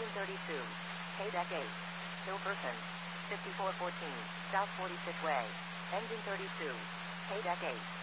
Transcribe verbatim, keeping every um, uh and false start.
Engine thirty-two. K-Deck eight. Hilversum. fifty-four fourteen. South forty-fifth Way. Engine thirty-two. K-Deck eight.